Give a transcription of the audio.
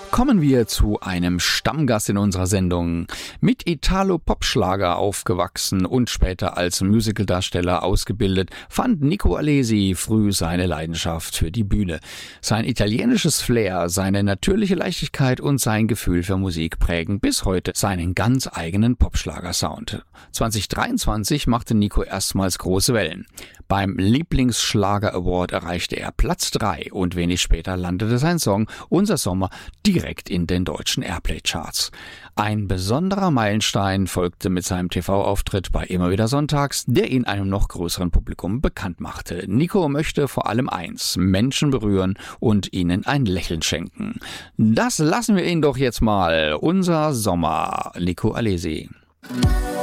Kommen wir zu einem Stammgast in unserer Sendung. Mit Italo-Pop-Schlager aufgewachsen und später als Musicaldarsteller ausgebildet, fand Nico Alesi früh seine Leidenschaft für die Bühne. Sein italienisches Flair, seine natürliche Leichtigkeit und sein Gefühl für Musik prägen bis heute seinen ganz eigenen Popschlager-Sound. 2023 machte Nico erstmals große Wellen. Beim Lieblingsschlager Award erreichte er Platz 3 und wenig später landete sein Song Unser Sommer direkt in den deutschen Airplay-Charts. Ein besonderer Meilenstein folgte mit seinem TV-Auftritt bei Immer wieder Sonntags, der ihn einem noch größeren Publikum bekannt machte. Nico möchte vor allem eins: Menschen berühren und ihnen ein Lächeln schenken. Das lassen wir ihn doch jetzt mal. Unser Sommer, Nico Alesi.